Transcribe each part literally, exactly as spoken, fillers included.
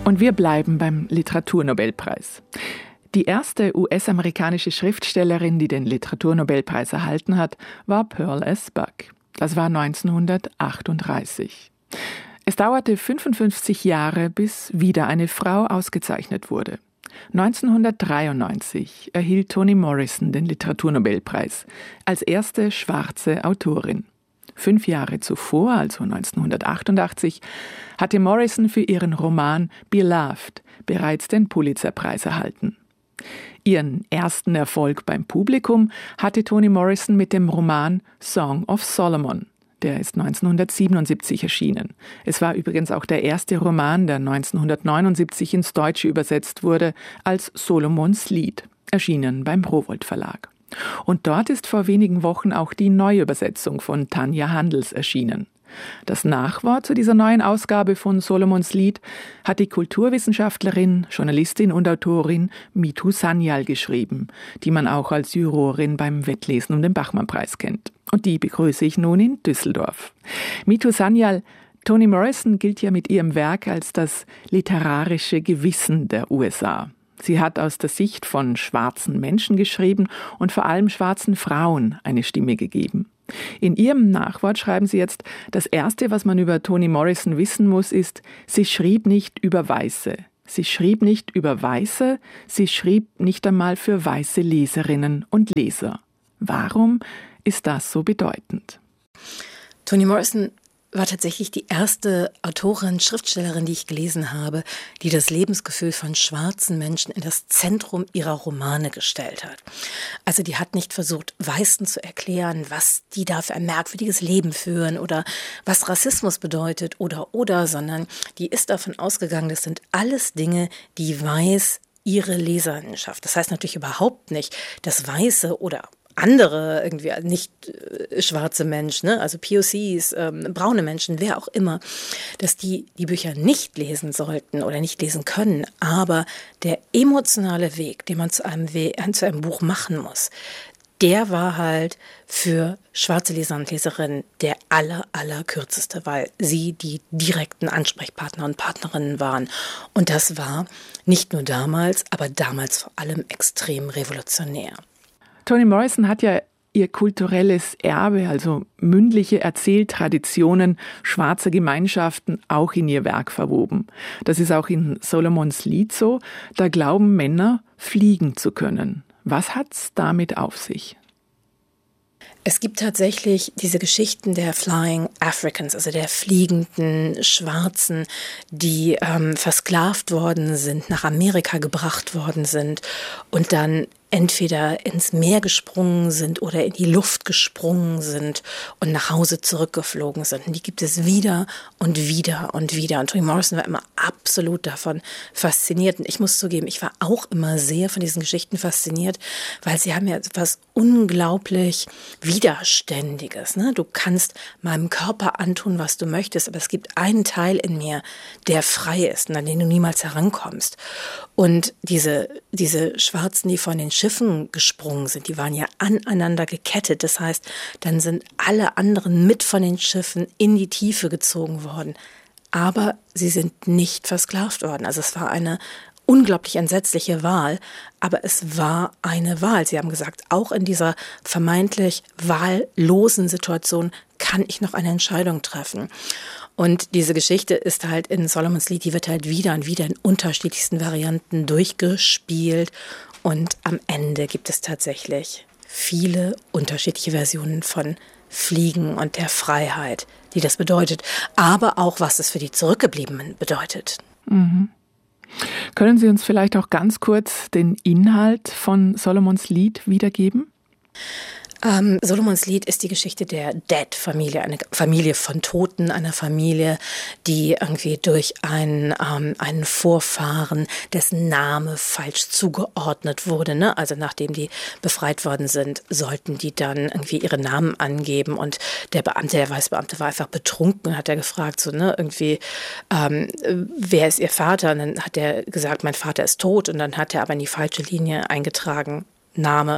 Und wir bleiben beim Literaturnobelpreis. Die erste U S-amerikanische Schriftstellerin, die den Literaturnobelpreis erhalten hat, war Pearl S. Buck. Das war neunzehnhundertachtunddreißig. Es dauerte fünfundfünfzig Jahre, bis wieder eine Frau ausgezeichnet wurde. neunzehnhundertdreiundneunzig erhielt Toni Morrison den Literaturnobelpreis als erste schwarze Autorin. Fünf Jahre zuvor, also neunzehnhundertachtundachtzig, hatte Morrison für ihren Roman Beloved bereits den Pulitzerpreis erhalten. Ihren ersten Erfolg beim Publikum hatte Toni Morrison mit dem Roman Song of Solomon. Der ist neunzehnhundertsiebenundsiebzig erschienen. Es war übrigens auch der erste Roman, der neunzehnhundertneunundsiebzig ins Deutsche übersetzt wurde, als Solomons Lied, erschienen beim Rowohlt Verlag. Und dort ist vor wenigen Wochen auch die Neuübersetzung von Tanja Handels erschienen. Das Nachwort zu dieser neuen Ausgabe von Solomons Lied hat die Kulturwissenschaftlerin, Journalistin und Autorin Mitu Sanyal geschrieben, die man auch als Jurorin beim Wettlesen um den Bachmann-Preis kennt. Und die begrüße ich nun in Düsseldorf. Mitu Sanyal, Toni Morrison gilt ja mit ihrem Werk als das literarische Gewissen der U S A. Sie hat aus der Sicht von schwarzen Menschen geschrieben und vor allem schwarzen Frauen eine Stimme gegeben. In ihrem Nachwort schreiben sie jetzt, das Erste, was man über Toni Morrison wissen muss, ist, sie schrieb nicht über Weiße. Sie schrieb nicht über Weiße, sie schrieb nicht einmal für weiße Leserinnen und Leser. Warum ist das so bedeutend? Toni Morrison war tatsächlich die erste Autorin, Schriftstellerin, die ich gelesen habe, die das Lebensgefühl von schwarzen Menschen in das Zentrum ihrer Romane gestellt hat. Also die hat nicht versucht, Weißen zu erklären, was die da für ein merkwürdiges Leben führen oder was Rassismus bedeutet oder oder, sondern die ist davon ausgegangen, das sind alles Dinge, die weiß ihre Leserinnenschaft. Das heißt natürlich überhaupt nicht, dass Weiße oder andere irgendwie nicht äh, schwarze Menschen, ne? Also P O Cs, ähm, braune Menschen, wer auch immer, dass die die Bücher nicht lesen sollten oder nicht lesen können. Aber der emotionale Weg, den man zu einem, We- zu einem Buch machen muss, der war halt für schwarze Leser und Leserinnen der aller, aller kürzeste, weil sie die direkten Ansprechpartner und Partnerinnen waren. Und das war nicht nur damals, aber damals vor allem extrem revolutionär. Toni Morrison hat ja ihr kulturelles Erbe, also mündliche Erzähltraditionen schwarzer Gemeinschaften, auch in ihr Werk verwoben. Das ist auch in Solomons Lied so. Da glauben Männer, fliegen zu können. Was hat's damit auf sich? Es gibt tatsächlich diese Geschichten der Flying Africans, also der fliegenden Schwarzen, die ähm, versklavt worden sind, nach Amerika gebracht worden sind und dann entweder ins Meer gesprungen sind oder in die Luft gesprungen sind und nach Hause zurückgeflogen sind. Und die gibt es wieder und wieder und wieder. Und Toni Morrison war immer absolut davon fasziniert. Und ich muss zugeben, ich war auch immer sehr von diesen Geschichten fasziniert, weil sie haben ja etwas unglaublich Widerständiges. Ne? Du kannst meinem Körper antun, was du möchtest, aber es gibt einen Teil in mir, der frei ist und an den du niemals herankommst. Und diese, diese Schwarzen, die von den Schiffen gesprungen sind, die waren ja aneinander gekettet. Das heißt, dann sind alle anderen mit von den Schiffen in die Tiefe gezogen worden. Aber sie sind nicht versklavt worden. Also es war eine unglaublich entsetzliche Wahl, aber es war eine Wahl. Sie haben gesagt, auch in dieser vermeintlich wahllosen Situation kann ich noch eine Entscheidung treffen. Und diese Geschichte ist halt in Solomons Lied, die wird halt wieder und wieder in unterschiedlichsten Varianten durchgespielt. Und am Ende gibt es tatsächlich viele unterschiedliche Versionen von Fliegen und der Freiheit, die das bedeutet. Aber auch, was es für die Zurückgebliebenen bedeutet. Mhm. Können Sie uns vielleicht auch ganz kurz den Inhalt von Solomons Lied wiedergeben? Ähm, Solomons Lied ist die Geschichte der Dead-Familie, eine Familie von Toten, einer Familie, die irgendwie durch einen, ähm, einen Vorfahren, dessen Name falsch zugeordnet wurde. Ne? Also nachdem die befreit worden sind, sollten die dann irgendwie ihre Namen angeben und der Beamte, der Weißbeamte war einfach betrunken und hat er gefragt, so ne, irgendwie, ähm, wer ist ihr Vater? Und dann hat er gesagt, mein Vater ist tot und dann hat er aber in die falsche Linie eingetragen, Name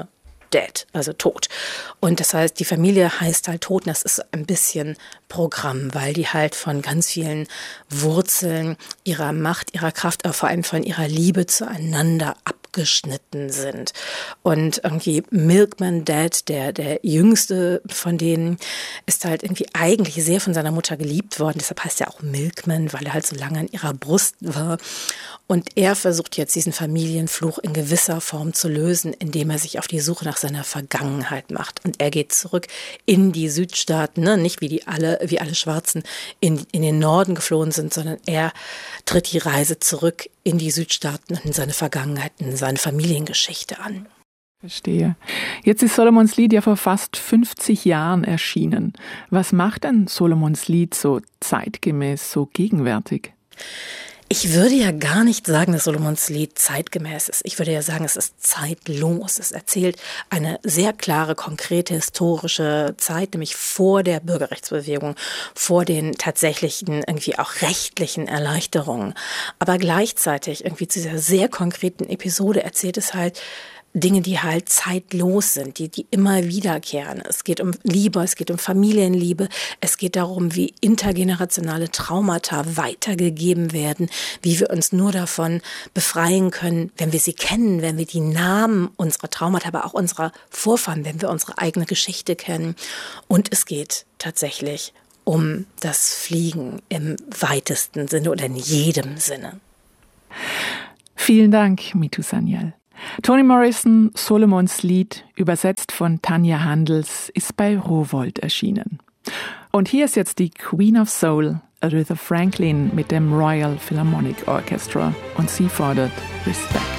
dead, also tot. Und das heißt, die Familie heißt halt tot, und das ist ein bisschen Programm, weil die halt von ganz vielen Wurzeln ihrer Macht, ihrer Kraft, aber vor allem von ihrer Liebe zueinander abgeschnitten sind. Und irgendwie Milkman Dad, der, der jüngste von denen, ist halt irgendwie eigentlich sehr von seiner Mutter geliebt worden. Deshalb heißt er auch Milkman, weil er halt so lange an ihrer Brust war. Und er versucht jetzt diesen Familienfluch in gewisser Form zu lösen, indem er sich auf die Suche nach seiner Vergangenheit macht. Und er geht zurück in die Südstaaten, ne? Nicht wie die alle, wie alle Schwarzen in, in den Norden geflohen sind, sondern er tritt die Reise zurück in die Südstaaten und in seine Vergangenheit, in seine Familiengeschichte an. Verstehe. Jetzt ist Solomons Lied ja vor fast fünfzig Jahren erschienen. Was macht denn Solomons Lied so zeitgemäß, so gegenwärtig? Ich würde ja gar nicht sagen, dass Solomons Lied zeitgemäß ist. Ich würde ja sagen, es ist zeitlos. Es erzählt eine sehr klare, konkrete historische Zeit, nämlich vor der Bürgerrechtsbewegung, vor den tatsächlichen, irgendwie auch rechtlichen Erleichterungen. Aber gleichzeitig irgendwie zu dieser sehr konkreten Episode erzählt es halt Dinge, die halt zeitlos sind, die, die immer wiederkehren. Es geht um Liebe, es geht um Familienliebe, es geht darum, wie intergenerationale Traumata weitergegeben werden, wie wir uns nur davon befreien können, wenn wir sie kennen, wenn wir die Namen unserer Traumata, aber auch unserer Vorfahren, wenn wir unsere eigene Geschichte kennen. Und es geht tatsächlich um das Fliegen im weitesten Sinne oder in jedem Sinne. Vielen Dank, Mitu Sanyal. Toni Morrison, Solomons Lied, übersetzt von Tanja Handels, ist bei Rowohlt erschienen. Und hier ist jetzt die Queen of Soul, Aretha Franklin, mit dem Royal Philharmonic Orchestra, und sie fordert Respect.